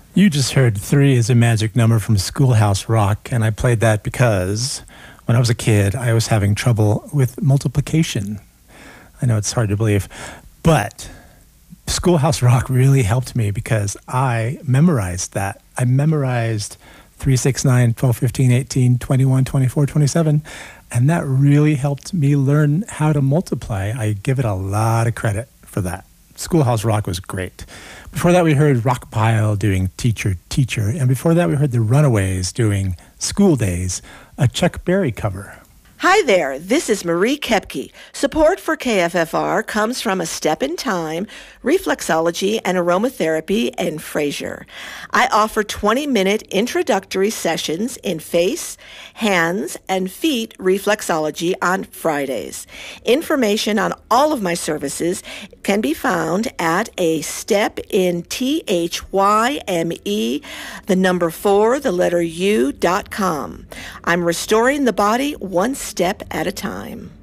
You just heard 3 is a magic number from Schoolhouse Rock, and I played that because when I was a kid, I was having trouble with multiplication. I know it's hard to believe, but Schoolhouse Rock really helped me because I memorized that. I memorized 3, 6, 9, 12, 15, 18, 21, 24, 27, and that really helped me learn how to multiply. I give it a lot of credit for that. Schoolhouse Rock was great. Before that, we heard Rockpile doing Teacher, Teacher. And before that, we heard the Runaways doing School Days, a Chuck Berry cover. Hi there, this is Marie Kepke. Support for KFFR comes from A Step in Time, Reflexology and Aromatherapy, and Fraser. I offer 20-minute introductory sessions in face, hands, and feet reflexology on Fridays. Information on all of my services can be found at A Step in THYME, the number 4, the letter U.com. I'm restoring the body one step at a time.